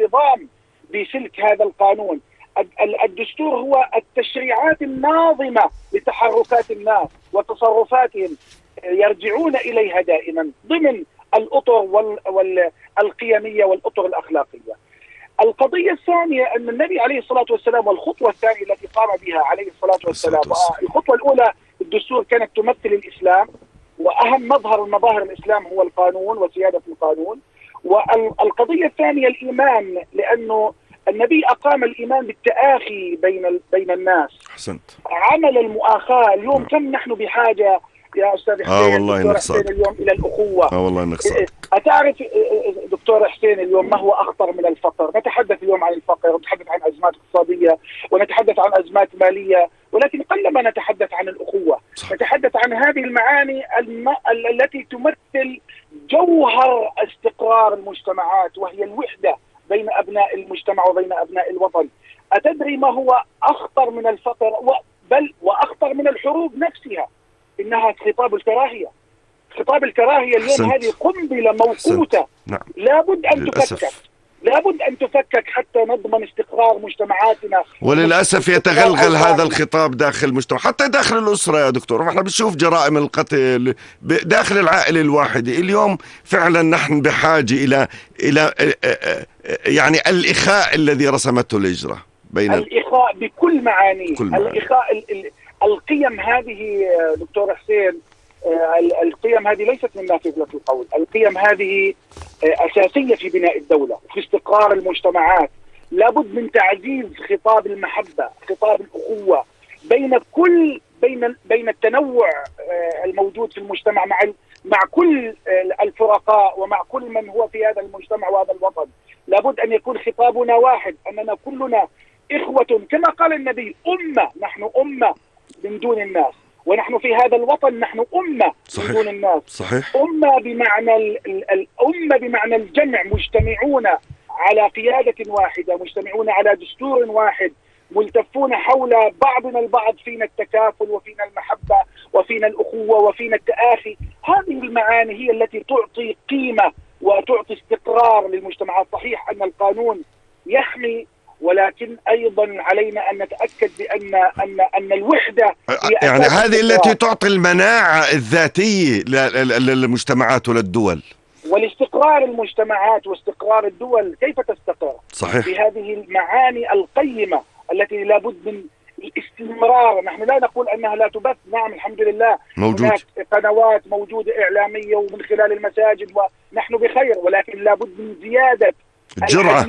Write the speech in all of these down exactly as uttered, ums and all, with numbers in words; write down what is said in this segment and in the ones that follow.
الانتظام بسلك هذا القانون. الدستور هو التشريعات الناظمة لتحركات الناس وتصرفاتهم، يرجعون إليها دائما ضمن الأطر والقيمية والأطر الأخلاقية. القضية الثانية أن النبي عليه الصلاة والسلام، والخطوة الثانية التي قام بها عليه الصلاة والسلام، الخطوة الأولى الدستور كانت تمثل الإسلام، وأهم مظهر من مظاهر الإسلام هو القانون وسيادة القانون. والقضية الثانية الإيمان، لأنه النبي أقام الإيمان بالتآخي بين بين الناس. أحسنت. عمل المؤاخاة. اليوم كم نحن بحاجة يا أستاذ حسين، آه والله دكتور حسين، اليوم إلى الأخوة. آه والله إنك صادق. أتعرف دكتور حسين اليوم ما هو أخطر من الفقر؟ نتحدث اليوم عن الفقر، ونتحدث عن أزمات اقتصادية، ونتحدث عن أزمات مالية، ولكن قلما نتحدث عن الأخوة. صح. نتحدث عن هذه المعاني الم... التي تمثل جوهر استقرار المجتمعات، وهي الوحدة بين أبناء المجتمع وبين أبناء الوطن. أتدري ما هو أخطر من الفقر، بل وأخطر من الحروب نفسها؟ إنها خطاب الكراهية. خطاب الكراهية اليوم حسنت. هذه قنبلة موقوتة. نعم. لابد أن للأسف. تفكك لابد أن تفكك حتى نضمن استقرار مجتمعاتنا. وللأسف يتغلغل هذا الخطاب داخل المجتمع، حتى داخل الأسرة يا دكتور. احنا بنشوف جرائم القتل داخل العائلة الواحدة. اليوم فعلا نحن بحاجة إلى إلى يعني الإخاء الذي رسمته الهجرة بين الإخاء بكل معانيه. الإخاء ال ال القيم هذه دكتور حسين، القيم هذه ليست من نافذة القول. القيم هذه أساسية في بناء الدولة وفي استقرار المجتمعات. لابد من تعزيز خطاب المحبة، خطاب الأخوة بين كل بين بين التنوع الموجود في المجتمع، مع مع كل الفرقاء ومع كل من هو في هذا المجتمع وهذا الوطن. لابد أن يكون خطابنا واحد، أننا كلنا إخوة، كما قال النبي: أمة، نحن أمة من دون الناس، ونحن في هذا الوطن نحن أمة صحيح. من دون الناس. صحيح. أمة بمعنى الأمة بمعنى الجمع، مجتمعون على قيادة واحدة، مجتمعون على دستور واحد، ملتفون حول بعضنا البعض، فينا التكافل وفينا المحبة وفينا الأخوة وفينا التآخي. هذه المعاني هي التي تعطي قيمة وتعطي استقرار للمجتمعات. صحيح أن القانون يحمي، ولكن أيضا علينا أن نتأكد بأن أن أن الوحدة يعني هذه التي تعطي المناعة الذاتية للمجتمعات وللدول. والاستقرار المجتمعات واستقرار الدول كيف تستقر؟ صحيح. بهذه المعاني القيمة التي لابد من الاستمرار. نحن لا نقول أنها لا تبث، نعم الحمد لله موجود. هناك قنوات موجودة إعلامية ومن خلال المساجد ونحن بخير، ولكن لابد من زيادة الجرعة،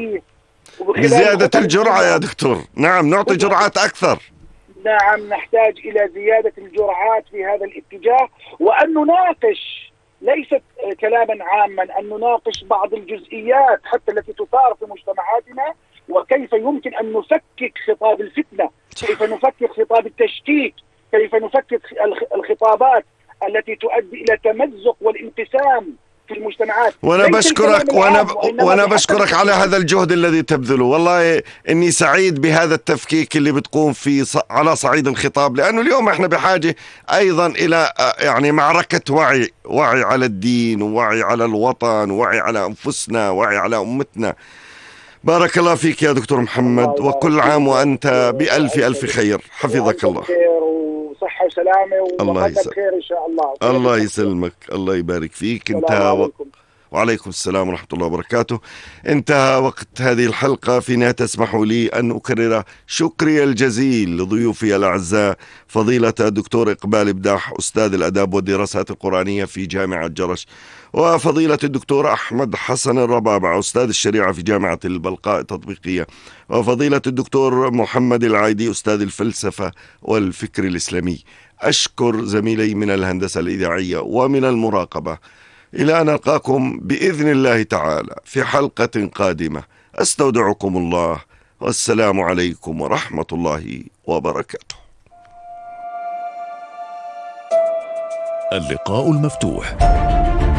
زيادة الجرعة يا دكتور. نعم، نعطي جرعات أكثر. نعم، نحتاج إلى زيادة الجرعات في هذا الاتجاه، وأن نناقش ليست كلاما عاما، أن نناقش بعض الجزئيات حتى التي تثار في مجتمعاتنا، وكيف يمكن أن نفكك خطاب الفتنة، كيف نفكك خطاب التشكيك، كيف نفكك الخطابات التي تؤدي إلى تمزق والانقسام في المجتمعات. وانا بشكرك وانا وانا بشكرك على هذا الجهد الذي تبذله. والله اني سعيد بهذا التفكيك اللي بتقوم في على صعيد الخطاب، لانه اليوم احنا بحاجه ايضا الى يعني معركه وعي، وعي على الدين، ووعي على الوطن، ووعي على انفسنا، ووعي على امتنا. بارك الله فيك يا دكتور محمد، وكل عام وانت بألف ألف خير. حفظك الله. صحة وسلامة ومقدم خير إن شاء الله. الله يسلمك، الله يبارك فيك. انتهى و... وعليكم السلام ورحمة الله وبركاته. انتهى وقت هذه الحلقة. في نهاية تسمحوا لي أن أكرر شكري الجزيل لضيوفي الأعزاء، فضيلة الدكتور إقبال بداح أستاذ الأداب والدراسات القرآنية في جامعة جرش، وفضيلة الدكتور أحمد حسن الربابع أستاذ الشريعة في جامعة البلقاء التطبيقية، وفضيلة الدكتور محمد العايدي أستاذ الفلسفة والفكر الإسلامي. أشكر زميلي من الهندسة الإذاعية ومن المراقبة. إلى أن نلقاكم بإذن الله تعالى في حلقة قادمة. أستودعكم الله، والسلام عليكم ورحمة الله وبركاته. اللقاء المفتوح.